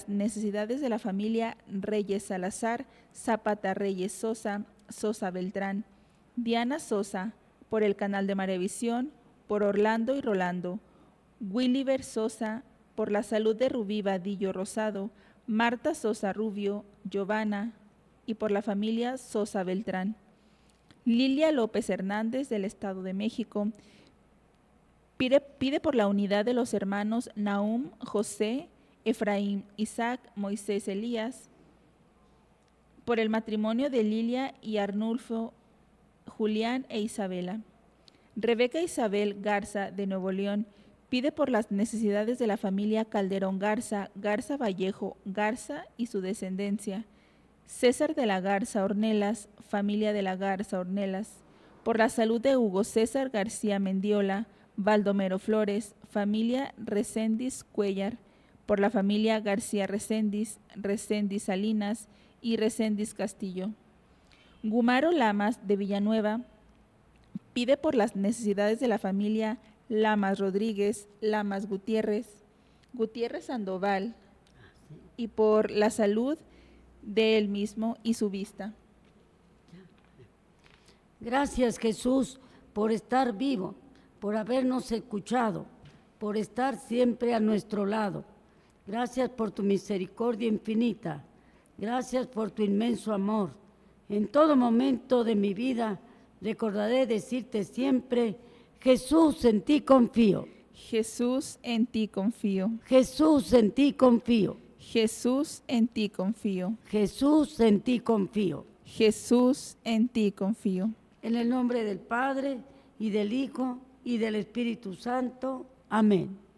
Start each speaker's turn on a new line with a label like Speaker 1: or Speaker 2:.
Speaker 1: necesidades de la familia Reyes Salazar, Zapata Reyes Sosa, Sosa Beltrán, Diana Sosa, por el canal de Marevisión, por Orlando y Rolando, Williver Sosa, por la salud de Rubí Vadillo Rosado, Marta Sosa Rubio, Giovanna, y por la familia Sosa Beltrán. Lilia López Hernández, del Estado de México, pide por la unidad de los hermanos Nahum, José, Efraín, Isaac, Moisés, Elías, por el matrimonio de Lilia y Arnulfo, Julián e Isabela. Rebeca Isabel Garza, de Nuevo León, pide por las necesidades de la familia Calderón Garza, Garza Vallejo Garza y su descendencia. César de la Garza Ornelas, familia de la Garza Ornelas, por la salud de Hugo César García Mendiola, Baldomero Flores, familia Reséndiz Cuellar, por la familia García Reséndiz, Reséndiz Salinas y Reséndiz Castillo. Gumaro Lamas, de Villanueva, pide por las necesidades de la familia Lamas Rodríguez, Lamas Gutiérrez, Gutiérrez Sandoval, y por la salud de él mismo y su vista.
Speaker 2: Gracias, Jesús, por estar vivo, por habernos escuchado, por estar siempre a nuestro lado. Gracias por tu misericordia infinita. Gracias por tu inmenso amor. En todo momento de mi vida recordaré decirte siempre: Jesús, en ti confío.
Speaker 1: Jesús, en ti confío.
Speaker 2: Jesús, en ti confío.
Speaker 1: Jesús, en ti confío.
Speaker 2: Jesús, en ti confío.
Speaker 1: Jesús, en ti confío.
Speaker 2: En el nombre del Padre, y del Hijo, y del Espíritu Santo. Amén.